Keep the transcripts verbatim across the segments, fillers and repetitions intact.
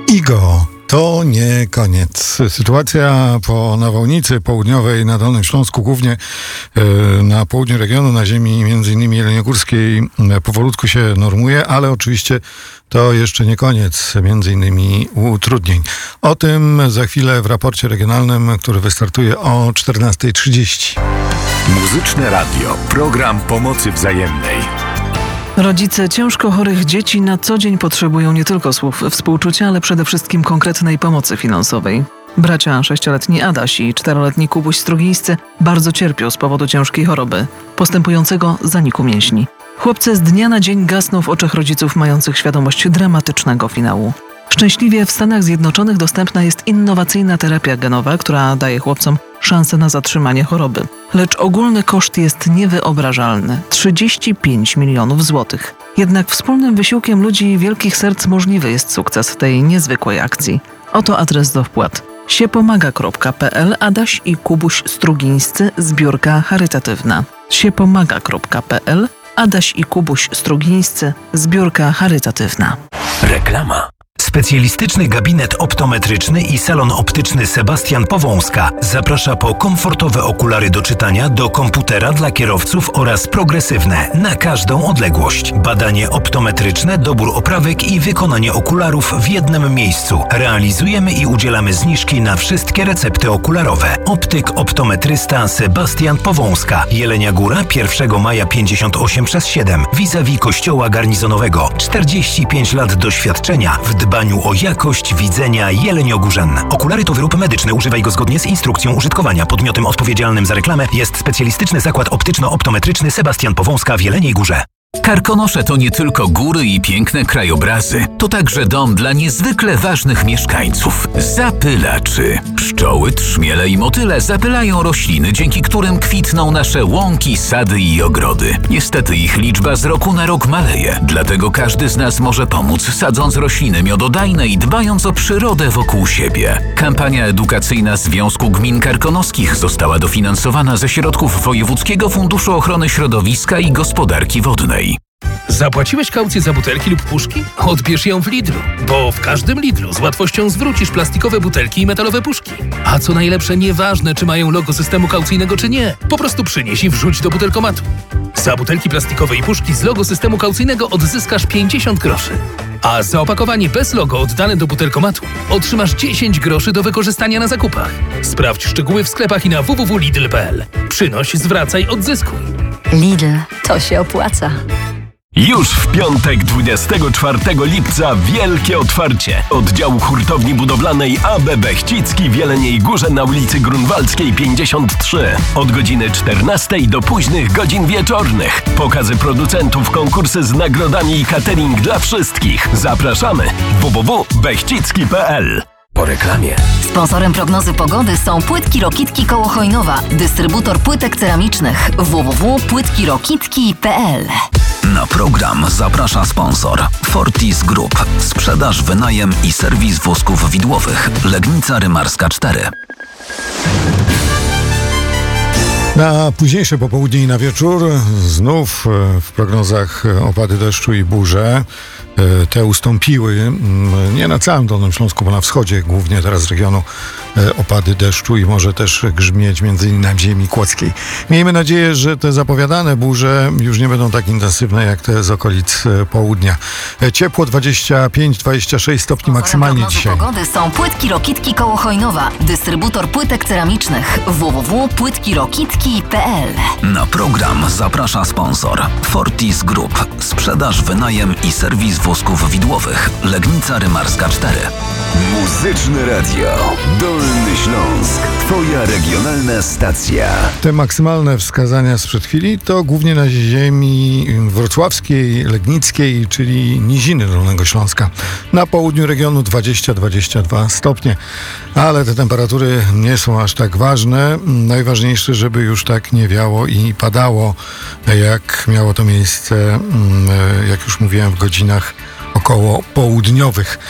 Igo, to nie koniec. Sytuacja po nawałnicy południowej na Dolnym Śląsku, głównie yy, na południu regionu, na ziemi między innymi jeleniogórskiej, yy, powolutku się normuje, ale oczywiście to jeszcze nie koniec między innymi utrudnień. O tym za chwilę w raporcie regionalnym, który wystartuje o czternasta trzydzieści. Muzyczne Radio. Program pomocy wzajemnej. Rodzice ciężko chorych dzieci na co dzień potrzebują nie tylko słów współczucia, ale przede wszystkim konkretnej pomocy finansowej. Bracia sześcioletni Adaś i czteroletni Kubuś Strugińscy bardzo cierpią z powodu ciężkiej choroby, postępującego zaniku mięśni. Chłopcy z dnia na dzień gasną w oczach rodziców mających świadomość dramatycznego finału. Szczęśliwie w Stanach Zjednoczonych dostępna jest innowacyjna terapia genowa, która daje chłopcom szansę na zatrzymanie choroby. Lecz ogólny koszt jest niewyobrażalny – trzydzieści pięć milionów złotych. Jednak wspólnym wysiłkiem ludzi wielkich serc możliwy jest sukces tej niezwykłej akcji. Oto adres do wpłat. siepomaga kropka pe el Adaś i Kubuś Strugińscy, zbiórka charytatywna. siepomaga kropka pe el Adaś i Kubuś Strugińscy, zbiórka charytatywna. Reklama. Specjalistyczny gabinet optometryczny i salon optyczny Sebastian Powązka zaprasza po komfortowe okulary do czytania, do komputera dla kierowców oraz progresywne na każdą odległość. Badanie optometryczne, dobór oprawek i wykonanie okularów w jednym miejscu. Realizujemy i udzielamy zniżki na wszystkie recepty okularowe. Optyk optometrysta Sebastian Powązka. Jelenia Góra, pierwszego maja pięćdziesiąt osiem przez siedem. Vis-a-vis kościoła garnizonowego. czterdzieści pięć lat doświadczenia w dbaniu o jakość widzenia jeleniogórzan. Okulary to wyrób medyczny. Używaj go zgodnie z instrukcją użytkowania. Podmiotem odpowiedzialnym za reklamę jest specjalistyczny zakład optyczno-optometryczny Sebastian Powązka w Jeleniej Górze. Karkonosze to nie tylko góry i piękne krajobrazy. To także dom dla niezwykle ważnych mieszkańców. Zapylaczy. Pszczoły, trzmiele i motyle zapylają rośliny, dzięki którym kwitną nasze łąki, sady i ogrody. Niestety ich liczba z roku na rok maleje. Dlatego każdy z nas może pomóc, sadząc rośliny miododajne i dbając o przyrodę wokół siebie. Kampania edukacyjna Związku Gmin Karkonoskich została dofinansowana ze środków Wojewódzkiego Funduszu Ochrony Środowiska i Gospodarki Wodnej. Zapłaciłeś kaucję za butelki lub puszki? Odbierz ją w Lidlu, bo w każdym Lidlu z łatwością zwrócisz plastikowe butelki i metalowe puszki. A co najlepsze, nieważne czy mają logo systemu kaucyjnego czy nie, po prostu przynieś i wrzuć do butelkomatu. Za butelki plastikowe i puszki z logo systemu kaucyjnego odzyskasz pięćdziesiąt groszy. A za opakowanie bez logo oddane do butelkomatu otrzymasz dziesięć groszy do wykorzystania na zakupach. Sprawdź szczegóły w sklepach i na w w w kropka lidl kropka pe el. Przynoś, zwracaj, odzyskuj. Lidl, to się opłaca. Już w piątek, dwudziestego czwartego lipca, wielkie otwarcie oddziału hurtowni budowlanej A B Bechcicki w Jeleniej Górze na ulicy Grunwaldzkiej pięćdziesiąt trzy. Od godziny czternastej do późnych godzin wieczornych. Pokazy producentów, konkursy z nagrodami i catering dla wszystkich. Zapraszamy. w w w kropka bechcicki kropka pe el. Po reklamie. Sponsorem prognozy pogody są Płytki Rokitki koło Chojnowa, dystrybutor płytek ceramicznych. w w w kropka płytki rokitki kropka pe el. Na program zaprasza sponsor Fortis Group. Sprzedaż, wynajem i serwis wózków widłowych. Legnica Rymarska cztery. Na późniejsze popołudnie i na wieczór znów w prognozach opady deszczu i burze. Te ustąpiły, nie na całym Dolnym Śląsku, bo na wschodzie głównie teraz regionu opady deszczu i może też grzmieć między innymi na ziemi kłodzkiej. Miejmy nadzieję, że te zapowiadane burze już nie będą tak intensywne jak te z okolic południa. Ciepło dwadzieścia pięć dwadzieścia sześć stopni maksymalnie dzisiaj. Pogody są Płytki Rokitki koło Chojnowa, dystrybutor płytek ceramicznych. w w w kropka płytki rokitki kropka pe el. Na program zaprasza sponsor Fortis Group. Sprzedaż, wynajem i serwis wózków widłowych. Legnica Rymarska cztery. Muzyczne Radio. Dolny Śląsk. Twoja regionalna stacja. Te maksymalne wskazania sprzed chwili to głównie na ziemi wrocławskiej, legnickiej, czyli niziny Dolnego Śląska. Na południu regionu dwadzieścia dwadzieścia dwa stopnie. Ale te temperatury nie są aż tak ważne. Najważniejsze, żeby już tak nie wiało i padało, jak miało to miejsce, jak już mówiłem, w godzinach około południowych.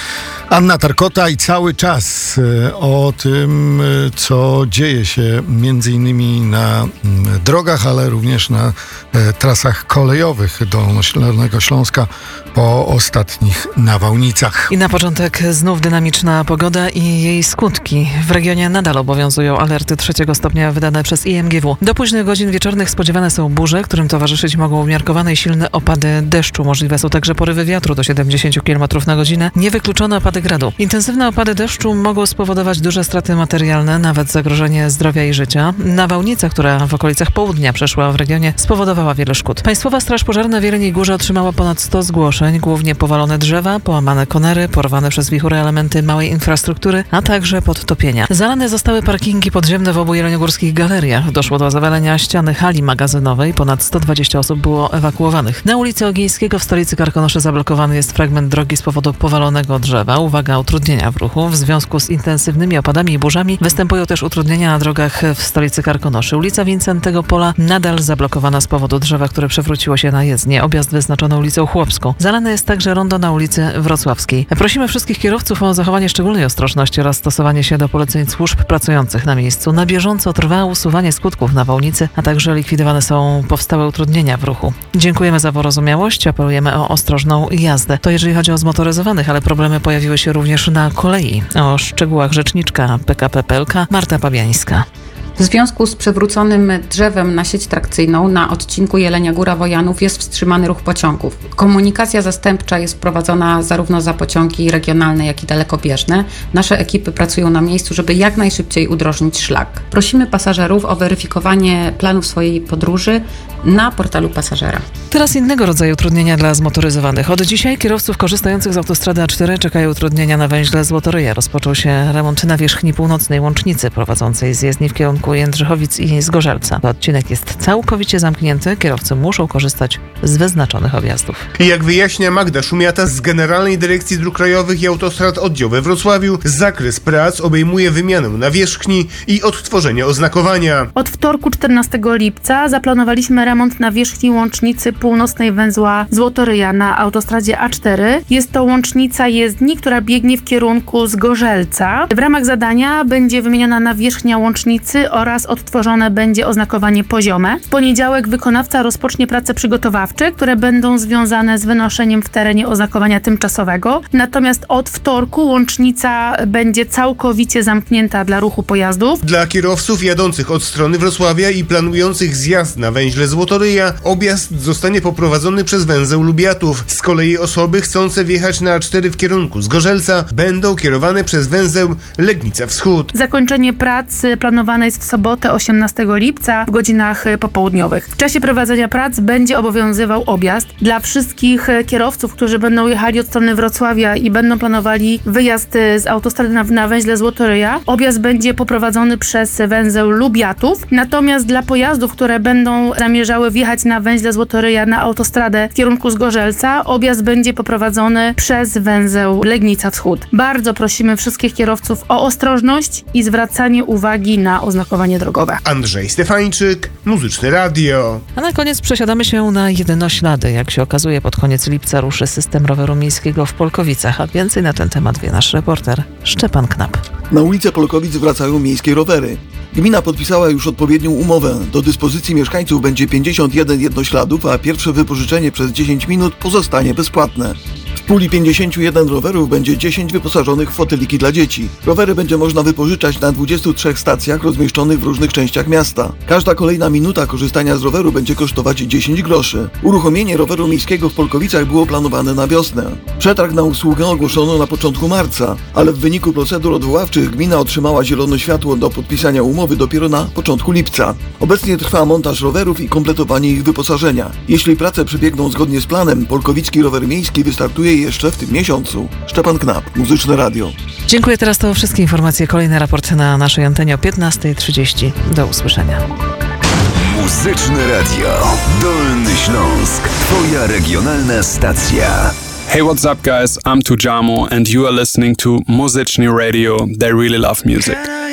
Anna Tarkota i cały czas o tym, co dzieje się między innymi na drogach, ale również na trasach kolejowych Dolnośląskiego Śląska po ostatnich nawałnicach. I na początek znów dynamiczna pogoda i jej skutki. W regionie nadal obowiązują alerty trzeciego stopnia wydane przez I M G W. Do późnych godzin wieczornych spodziewane są burze, którym towarzyszyć mogą umiarkowane i silne opady deszczu. Możliwe są także porywy wiatru do siedemdziesiąt kilometrów na godzinę. Niewykluczone opady gradu. Intensywne opady deszczu mogą spowodować duże straty materialne, nawet zagrożenie zdrowia i życia. Nawałnica, która w okolicach południa przeszła w regionie, spowodowała wiele szkód. Państwowa Straż Pożarna w Jeleniej Górze otrzymała ponad sto zgłoszeń, głównie powalone drzewa, połamane konery, porwane przez wichury elementy małej infrastruktury, a także podtopienia. Zalane zostały parkingi podziemne w obu jeleniogórskich galeriach. Doszło do zawalenia ściany hali magazynowej. Ponad sto dwadzieścia osób było ewakuowanych. Na ulicy Ogiejskiego w stolicy Karkonoszy zablokowany jest fragment drogi z powodu powalonego drzewa. Uwaga, utrudnienia w ruchu. W związku z intensywnymi opadami i burzami występują też utrudnienia na drogach w stolicy Karkonoszy. Ulica Wincentego Pola nadal zablokowana z powodu drzewa, które przewróciło się na jezdnię. Objazd wyznaczono ulicą Chłopską. Zalane jest także rondo na ulicy Wrocławskiej. Prosimy wszystkich kierowców o zachowanie szczególnej ostrożności oraz stosowanie się do poleceń służb pracujących na miejscu. Na bieżąco trwa usuwanie skutków nawałnicy, a także likwidowane są powstałe utrudnienia w ruchu. Dziękujemy za wyrozumiałość, apelujemy o ostrożną jazdę. To jeżeli chodzi o zmotoryzowanych, ale problemy pojawiły się również na kolei. O szczegółach rzeczniczka P K P P L K Marta Pabiańska. W związku z przewróconym drzewem na sieć trakcyjną na odcinku Jelenia Góra-Wojanów jest wstrzymany ruch pociągów. Komunikacja zastępcza jest prowadzona zarówno za pociągi regionalne, jak i dalekobieżne. Nasze ekipy pracują na miejscu, żeby jak najszybciej udrożnić szlak. Prosimy pasażerów o weryfikowanie planów swojej podróży na portalu pasażera. Teraz innego rodzaju utrudnienia dla zmotoryzowanych. Od dzisiaj kierowców korzystających z autostrady A cztery czekają utrudnienia na węźle Złotoryja. Rozpoczął się remont nawierzchni północnej łącznicy prowadzącej z jezdni w kierunku Jędrzychowic i Zgorzelca. Odcinek jest całkowicie zamknięty. Kierowcy muszą korzystać z wyznaczonych objazdów. Jak wyjaśnia Magda Szumiata z Generalnej Dyrekcji Dróg Krajowych i Autostrad Oddział we Wrocławiu, zakres prac obejmuje wymianę nawierzchni i odtworzenie oznakowania. Od wtorku czternastego lipca zaplanowaliśmy remont nawierzchni łącznicy północnej węzła Złotoryja na autostradzie A cztery. Jest to łącznica jezdni, która biegnie w kierunku Zgorzelca. W ramach zadania będzie wymieniona nawierzchnia łącznicy oraz odtworzone będzie oznakowanie poziome. W poniedziałek wykonawca rozpocznie prace przygotowawcze, które będą związane z wynoszeniem w terenie oznakowania tymczasowego. Natomiast od wtorku łącznica będzie całkowicie zamknięta dla ruchu pojazdów. Dla kierowców jadących od strony Wrocławia i planujących zjazd na węźle Złotoryja objazd zostanie poprowadzony przez węzeł Lubiatów. Z kolei osoby chcące wjechać na A cztery w kierunku Zgorzelca będą kierowane przez węzeł Legnica Wschód. Zakończenie prac planowane jest w sobotę osiemnastego lipca w godzinach popołudniowych. W czasie prowadzenia prac będzie obowiązywał objazd. Dla wszystkich kierowców, którzy będą jechali od strony Wrocławia i będą planowali wyjazd z autostrady na, na węźle Złotoryja, objazd będzie poprowadzony przez węzeł Lubiatów. Natomiast dla pojazdów, które będą zamierzały wjechać na węźle Złotoryja na autostradę w kierunku Zgorzelca, objazd będzie poprowadzony przez węzeł Legnica Wschód. Bardzo prosimy wszystkich kierowców o ostrożność i zwracanie uwagi na oznakowanie drogowe. Andrzej Stefańczyk, Muzyczne Radio. A na koniec przesiadamy się na jednoślady. Jak się okazuje, pod koniec lipca ruszy system roweru miejskiego w Polkowicach, a więcej na ten temat wie nasz reporter Szczepan Knap. Na ulicę Polkowic wracają miejskie rowery. Gmina podpisała już odpowiednią umowę. Do dyspozycji mieszkańców będzie pięćdziesiąt jeden jednośladów, a pierwsze wypożyczenie przez dziesięć minut pozostanie bezpłatne. W puli pięćdziesięciu jeden rowerów będzie dziesięć wyposażonych w foteliki dla dzieci. Rowery będzie można wypożyczać na dwudziestu trzech stacjach rozmieszczonych w różnych częściach miasta. Każda kolejna minuta korzystania z roweru będzie kosztować dziesięć groszy. Uruchomienie roweru miejskiego w Polkowicach było planowane na wiosnę. Przetarg na usługę ogłoszono na początku marca, ale w wyniku procedur odwoławczych gmina otrzymała zielone światło do podpisania umowy dopiero na początku lipca. Obecnie trwa montaż rowerów i kompletowanie ich wyposażenia. Jeśli prace przebiegną zgodnie z planem, polkowicki rower miejski wystartuje jeszcze w tym miesiącu. Szczepan Knap, Muzyczne Radio. Dziękuję, teraz to wszystkie informacje. Kolejny raport na naszej antenie o piętnasta trzydzieści. Do usłyszenia. Muzyczne Radio. Dolny Śląsk. Twoja regionalna stacja. Hey, what's up, guys? I'm Tujamo, and you are listening to Muzyczne Radio. They really love music.